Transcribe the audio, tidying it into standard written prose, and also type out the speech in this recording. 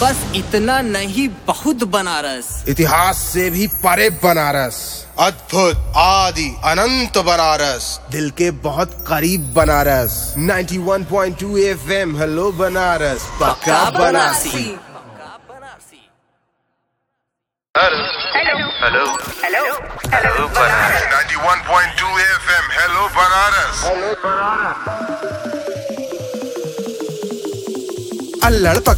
बस इतना नहीं, बहुत बनारस। इतिहास से भी परे बनारस, अद्भुत आदि अनंत बनारस, दिल के बहुत करीब बनारस। 91.2 FM, हेलो बनारस, पक्का Banarasi. Hello Banaras. 91.2 FM, hello Banaras. अल्लड़